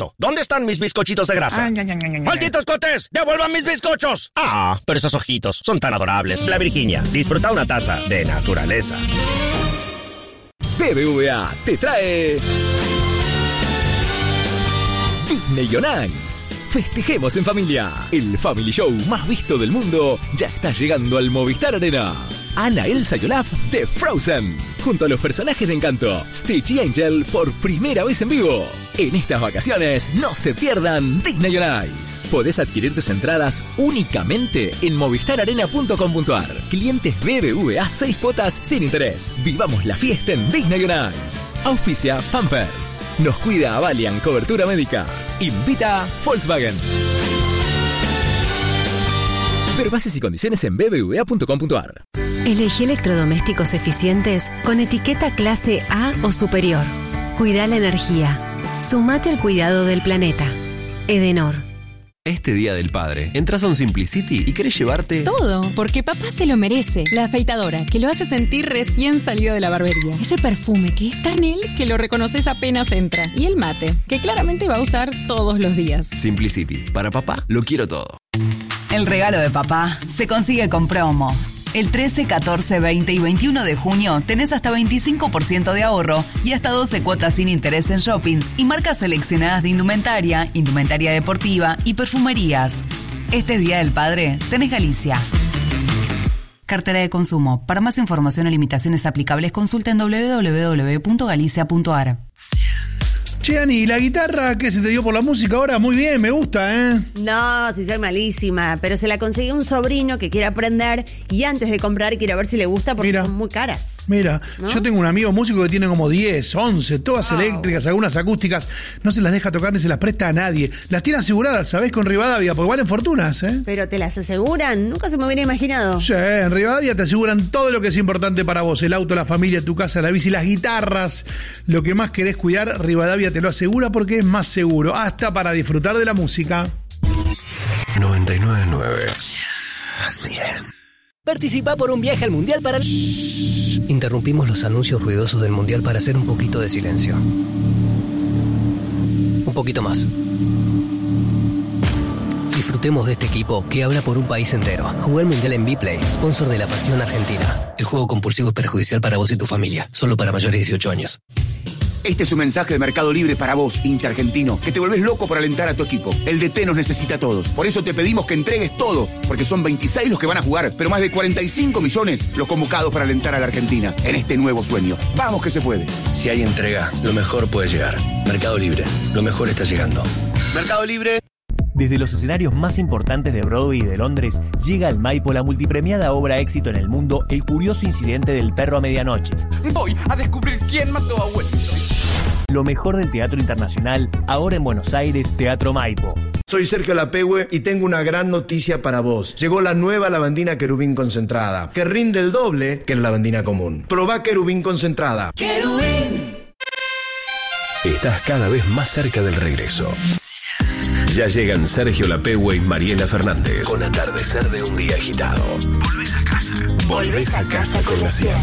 momento. ¿Dónde están mis bizcochitos de grasa? ¡Malditos cotes! ¡Devuelvan mis bizcochos! Ah, pero esos ojitos son tan adorables. La Virginia, disfruta una taza de naturaleza. BBVA te trae Disney on Ice. Festejemos en familia. El Family Show más visto del mundo ya está llegando al Movistar Arena. Anna, Elsa y Olaf de Frozen, junto a los personajes de Encanto, Stitch y Angel por primera vez en vivo. En estas vacaciones no se pierdan Disney on Ice. Podés adquirir tus entradas únicamente en movistararena.com.ar. Clientes BBVA 6 cuotas sin interés. Vivamos la fiesta en Disney on Ice. Auspicia Pampers. Nos cuida Valiant Cobertura Médica. Invita Volkswagen. Ver bases y condiciones en bbva.com.ar. Elegí electrodomésticos eficientes con etiqueta clase A o superior. Cuida la energía. Sumate al cuidado del planeta. Edenor. Este Día del Padre, entras a un Simplicity y querés llevarte... todo, porque papá se lo merece. La afeitadora, que lo hace sentir recién salido de la barbería. Ese perfume que es tan él que lo reconoces apenas entra. Y el mate, que claramente va a usar todos los días. Simplicity, para papá, lo quiero todo. El regalo de papá se consigue con promo. El 13, 14, 20 y 21 de junio tenés hasta 25% de ahorro y hasta 12 cuotas sin interés en shoppings y marcas seleccionadas de indumentaria, indumentaria deportiva y perfumerías. Este Día del Padre tenés Galicia. Cartera de consumo. Para más información o limitaciones aplicables, consulta en www.galicia.ar. Che, Ani, ¿la guitarra qué se te dio por la música ahora? Muy bien, me gusta, ¿eh? No, si soy malísima, pero se la conseguí a un sobrino que quiere aprender y antes de comprar quiero ver si le gusta porque son muy caras. Mira, ¿no? Yo tengo un amigo músico que tiene como 10, 11, todas eléctricas, algunas acústicas, no se las deja tocar ni se las presta a nadie. Las tiene aseguradas, ¿sabés? Con Rivadavia, porque valen fortunas, ¿eh? ¿Pero te las aseguran? Nunca se me hubiera imaginado. Sí, en Rivadavia te aseguran todo lo que es importante para vos, el auto, la familia, tu casa, la bici, las guitarras, lo que más querés cuidar, Rivadavia te lo asegura porque es más seguro, hasta para disfrutar de la música. 99.9 100. Participa por un viaje al Mundial para... Interrumpimos los anuncios ruidosos del Mundial para hacer un poquito de silencio. Un poquito más. Disfrutemos de este equipo que habla por un país entero. Juega el Mundial en Bplay, sponsor de la Pasión Argentina. El juego compulsivo es perjudicial para vos y tu familia. Solo para mayores de 18 años. Este es un mensaje de Mercado Libre para vos, hincha argentino, que te volvés loco por alentar a tu equipo. El DT nos necesita a todos. Por eso te pedimos que entregues todo, porque son 26 los que van a jugar, pero más de 45 millones los convocados para alentar a la Argentina en este nuevo sueño. ¡Vamos que se puede! Si hay entrega, lo mejor puede llegar. Mercado Libre, lo mejor está llegando. Mercado Libre. Desde los escenarios más importantes de Broadway y de Londres, llega al Maipo la multipremiada obra éxito en el mundo, El curioso incidente del perro a medianoche. Voy a descubrir quién mató a Wellington. Lo mejor del teatro internacional, ahora en Buenos Aires, Teatro Maipo. Soy Sergio Lapehue y tengo una gran noticia para vos. Llegó la nueva lavandina Querubín concentrada, que rinde el doble que la lavandina común. Probá Querubín concentrada. Querubín. Estás cada vez más cerca del regreso. Ya llegan Sergio Lapehue y Mariela Fernández con Atardecer de un día agitado. Volvés a casa. Volvés a casa con la 100.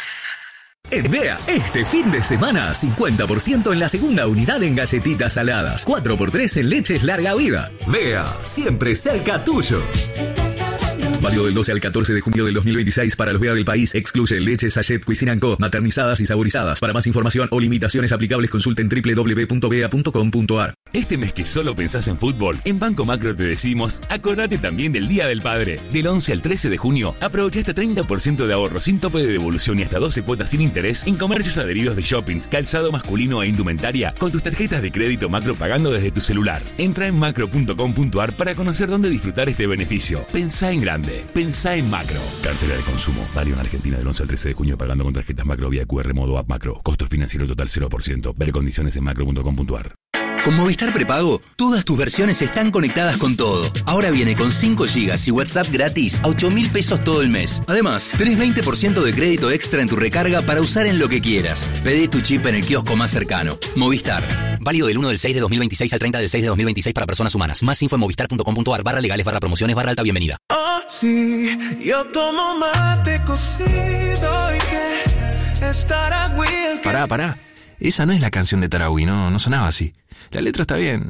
En Bea, este fin de semana, 50% en la segunda unidad en galletitas saladas, 4x3 en leches larga vida. Bea, siempre cerca tuyo. Válido del 12 al 14 de junio del 2026 para los Bea del país. Excluye leche Sachet Cuisine & Co. Maternizadas y saborizadas. Para más información o limitaciones aplicables, consulten www.bea.com.ar. Este mes que solo pensás en fútbol, en Banco Macro te decimos, acordate también del Día del Padre. Del 11 al 13 de junio, aprovecha este 30% de ahorro sin tope de devolución y hasta 12 cuotas sin interés en comercios adheridos de shoppings, calzado masculino e indumentaria con tus tarjetas de crédito Macro pagando desde tu celular. Entra en macro.com.ar para conocer dónde disfrutar este beneficio. Pensá en grande. Pensá en Macro. Cartera de consumo. Válido en Argentina del 11 al 13 de junio pagando con tarjetas Macro vía QR modo app Macro. Costo financiero total 0%. Ver condiciones en macro.com.ar. Con Movistar Prepago, todas tus versiones están conectadas con todo. Ahora viene con 5 GB y WhatsApp gratis a 8.000 pesos todo el mes. Además, tenés 20% de crédito extra en tu recarga para usar en lo que quieras. Pedí tu chip en el kiosco más cercano. Movistar. Válido del 1 del 6 de 2026 al 30 del 6 de 2026 para personas humanas. Más info en movistar.com.ar/legales/promociones/alta bienvenida. Oh, sí, yo tomo mate cocido y que es Tarahui. Pará. Esa no es la canción de Tarahui, no sonaba así. La letra está bien.